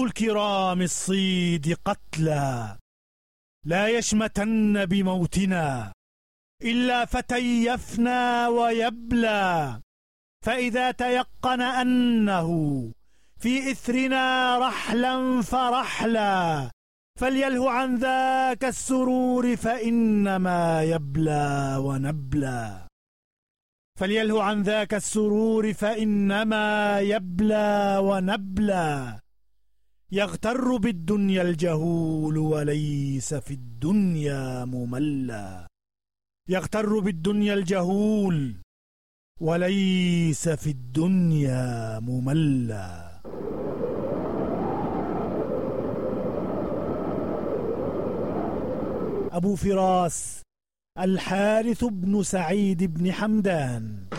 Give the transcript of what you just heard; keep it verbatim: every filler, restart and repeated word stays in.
الكرام الصيد قتلى، لا يشمتن بموتنا إلا فتى يفنى ويبلى، فإذا تيقن أنه في إثرنا رحلا فرحلا، فليله عن ذاك السرور فإنما يبلى ونبلى. فليله عن ذاك السرور فإنما يبلى ونبلى. يغتر بالدنيا الجهول وليس في الدنيا مملى. يغتر بالدنيا الجهول وليس في الدنيا مملى. أبو فراس الحارث بن سعيد بن حمدان.